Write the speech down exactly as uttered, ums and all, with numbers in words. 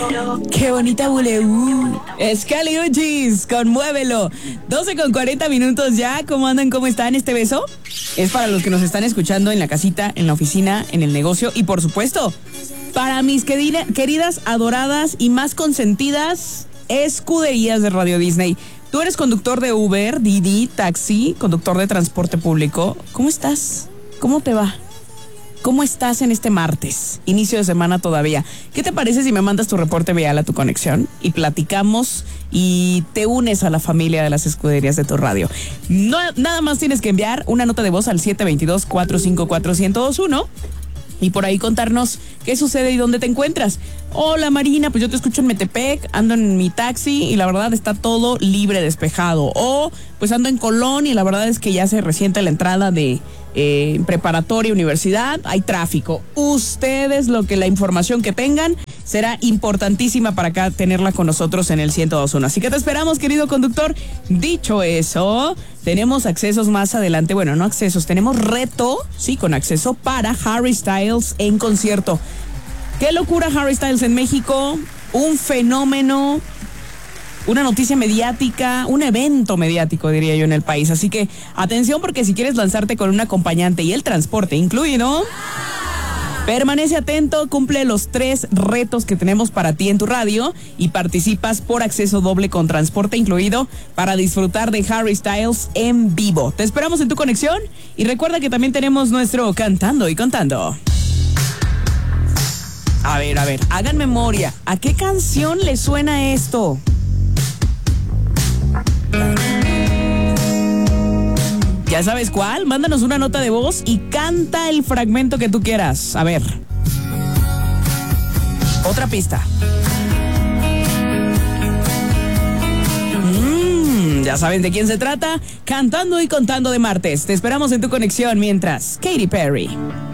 Qué bonita buleu. Scally Uchis, conmuévelo. doce con cuarenta minutos ya. ¿Cómo andan? ¿Cómo están? Este beso es para los que nos están escuchando en la casita, en la oficina, en el negocio y por supuesto, para mis querida, queridas, adoradas y más consentidas escuderías de Radio Disney. Tú eres conductor de Uber, Didi, taxi, conductor de transporte público. ¿Cómo estás? ¿Cómo te va? ¿Cómo estás en este martes? Inicio de semana todavía. ¿Qué te parece si me mandas tu reporte vial a tu conexión y platicamos y te unes a la familia de las escuderías de tu radio? No, nada más tienes que enviar una nota de voz al siete dos dos, cuatro cinco cuatro, uno cero dos uno y por ahí contarnos qué sucede y dónde te encuentras. Hola Marina, pues yo te escucho en Metepec, ando en mi taxi y la verdad está todo libre, despejado. O pues ando en Colón y la verdad es que ya se resiente la entrada de eh, preparatoria, universidad, hay tráfico. Ustedes, lo que la información que tengan será importantísima para acá tenerla con nosotros en el ciento dos punto uno. Así que te esperamos, querido conductor. Dicho eso, tenemos accesos más adelante. Bueno, no accesos, tenemos reto, sí, con acceso para Harry Styles en concierto. Qué locura Harry Styles en México, un fenómeno, una noticia mediática, un evento mediático, diría yo, en el país. Así que atención, porque si quieres lanzarte con un acompañante y el transporte incluido, permanece atento, cumple los tres retos que tenemos para ti en tu radio y participas por acceso doble con transporte incluido para disfrutar de Harry Styles en vivo. Te esperamos en tu conexión y recuerda que también tenemos nuestro Cantando y Contando. A ver, a ver, hagan memoria. ¿A qué canción le suena esto? ¿Ya sabes cuál? Mándanos una nota de voz y canta el fragmento que tú quieras. A ver. Otra pista. Mm, ya saben de quién se trata. Cantando y Contando de martes. Te esperamos en tu conexión mientras Katy Perry.